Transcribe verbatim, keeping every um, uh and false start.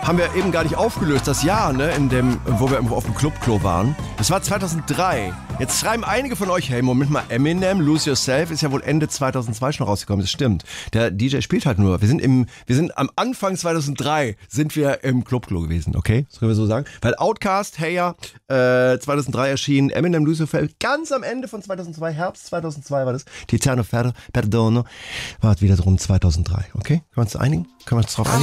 haben wir eben gar nicht aufgelöst, das Jahr, ne, in dem, wo wir irgendwo auf dem Clubklo waren. Das war zweitausenddrei. Jetzt schreiben einige von euch, hey, Moment mal, Eminem, Lose Yourself ist ja wohl Ende zweitausendzwei schon rausgekommen. Das stimmt. Der D J spielt halt nur. Wir sind im, wir sind am Anfang zweitausenddrei sind wir im Clubklo gewesen, okay? Das können wir so sagen. Weil Outkast, hey ja, äh, zweitausenddrei erschienen, Eminem, Lose Yourself, ganz am Ende von zweitausendzwei, Herbst zweitausendzwei war das. Tiziano Ferro, Perdono, war wieder drum zweitausenddrei, okay? Können wir uns einigen? Können wir uns drauf einigen?